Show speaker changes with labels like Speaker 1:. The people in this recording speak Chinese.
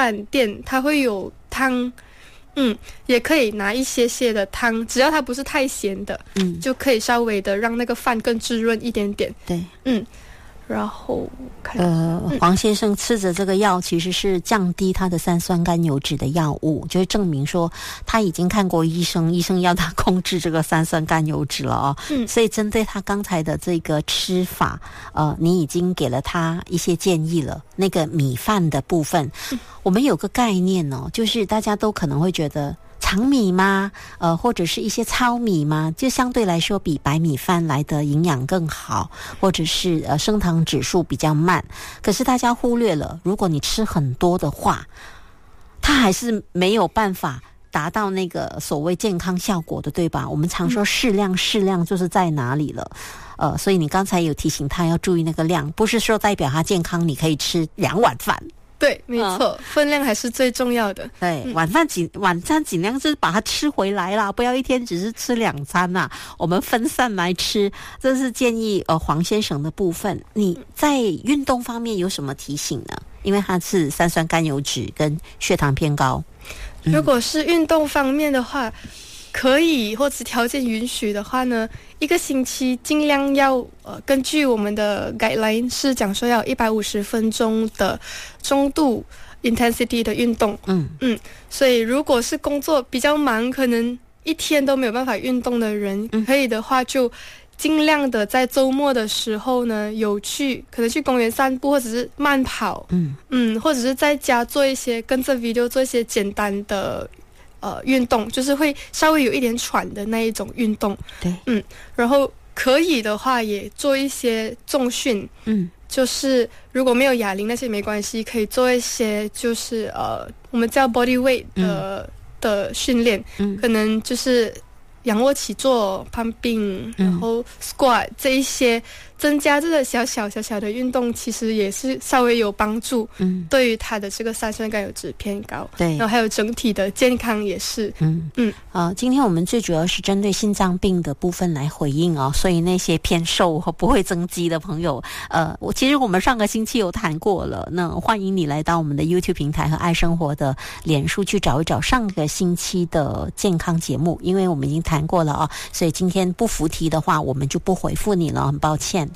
Speaker 1: 饭店它会有汤，也可以拿一些些的汤，只要它不是太咸的，就可以稍微的让那个饭更滋润一点点。
Speaker 2: 对，
Speaker 1: 然后
Speaker 2: 黄先生吃着这个药其实是降低他的三酸甘油酯的药物，就是证明说他已经看过医生，医生要他控制这个三酸甘油酯了哦。所以针对他刚才的这个吃法，你已经给了他一些建议了。那个米饭的部分，我们有个概念哦，就是大家都可能会觉得长米吗？或者是一些糙米吗？就相对来说比白米饭来的营养更好，或者是升糖指数比较慢。可是大家忽略了，如果你吃很多的话，它还是没有办法达到那个所谓健康效果的，对吧？我们常说适量就是在哪里了。所以你刚才有提醒他要注意那个量，不是说代表他健康你可以吃2碗饭。
Speaker 1: 对，没错，分量还是最重要的。
Speaker 2: 对，晚餐尽量是把它吃回来啦，不要一天只是吃2餐啦，我们分散来吃，这是建议黄先生的部分。你在运动方面有什么提醒呢？因为他是三酸甘油酯跟血糖偏高。
Speaker 1: 如果是运动方面的话，可以或者条件允许的话呢，1个星期尽量要根据我们的 guideline 是讲说要150分钟的中度 intensity 的运动。所以如果是工作比较忙，可能一天都没有办法运动的人，可以的话就尽量的在周末的时候呢，可能去公园散步，或者是慢跑，或者是在家做一些跟着 video 做一些简单的运动，就是会稍微有一点喘的那一种运动。
Speaker 2: 对，
Speaker 1: 然后可以的话也做一些重训，就是如果没有哑铃那些没关系，可以做一些就是我们叫 body weight 的训练，可能就是仰卧起坐、pumping，然后 squat 这一些增加这个小小的运动，其实也是稍微有帮助。对于他的这个三酸甘油酯偏高，对，然后还有整体的健康也是。
Speaker 2: 今天我们最主要是针对心脏病的部分来回应哦，所以那些偏瘦和不会增肌的朋友，其实我们上个星期有谈过了，那欢迎你来到我们的 YouTube 平台和爱生活的脸书去找一找上个星期的健康节目，因为我们已经谈过了哦，所以今天不符题的话，我们就不回复你了，很抱歉。